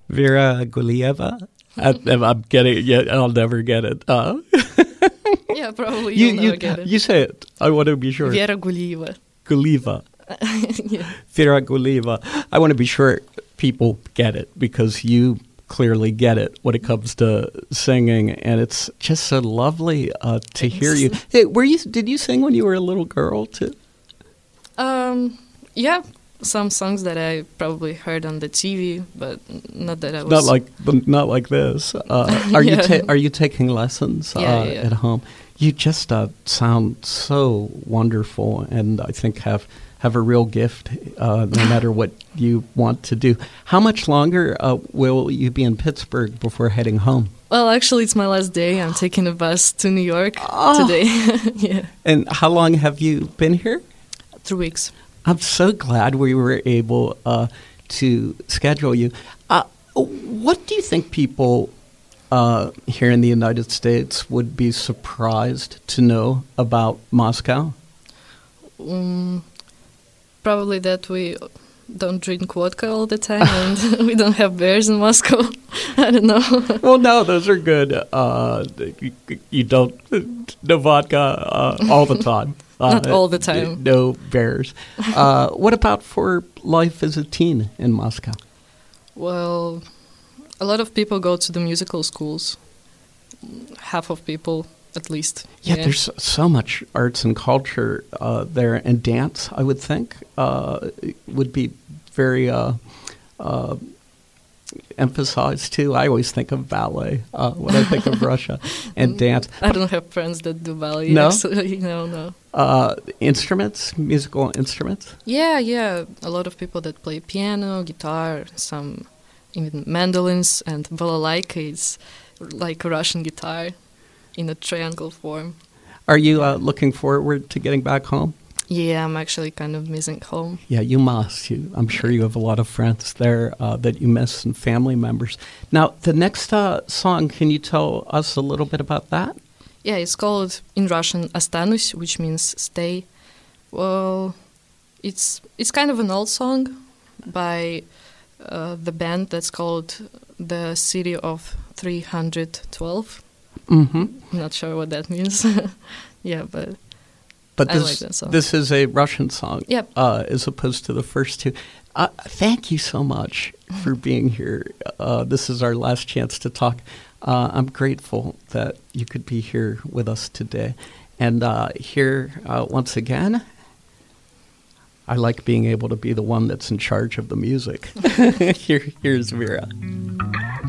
Vera Gulieva. I'm getting it. Yeah, I'll never get it. Yeah, probably you'll never get it. You say it. I want to be sure. Vera Gulieva. Gulieva. Yeah. Vera Gulieva. I want to be sure people get it because you clearly get it when it comes to singing, and it's just so lovely to hear you. Hey, did you sing when you were a little girl too? Yeah, some songs that I probably heard on the TV, but not that I was not like this. Are you taking lessons at home? You just sound so wonderful, and I think have a real gift no matter what you want to do. How much longer will you be in Pittsburgh before heading home? Well, actually, it's my last day. I'm taking a bus to New York today. Yeah. And how long have you been here? 3 weeks. I'm so glad we were able to schedule you. What do you think people here in the United States would be surprised to know about Moscow? Probably that we don't drink vodka all the time and we don't have bears in Moscow. I don't know. Well, no, those are good. You don't no vodka all the time. Not all the time. No bears. What about for life as a teen in Moscow? Well, a lot of people go to the musical schools. Half of people, at least. Yeah, there's so much arts and culture there, and dance, I would think, would be very emphasized too. I always think of ballet when I think of Russia, and dance. I don't have friends that do ballet. No? Actually. No. Instruments, musical instruments? Yeah. A lot of people that play piano, guitar, some even mandolins, and balalaika is like a Russian guitar in a triangle form. Are you looking forward to getting back home? Yeah, I'm actually kind of missing home. Yeah, you must. I'm sure you have a lot of friends there that you miss and family members. Now, the next song, can you tell us a little bit about that? Yeah, it's called in Russian "Останусь," which means stay. Well, it's kind of an old song by the band that's called the City of 312. Mm-hmm. I'm not sure what that means. Yeah, but this, I like that song. This is a Russian song, yep. As opposed to the first two. Thank you so much for being here. This is our last chance to talk. I'm grateful that you could be here with us today. And here, once again, I like being able to be the one that's in charge of the music. Here's Vera.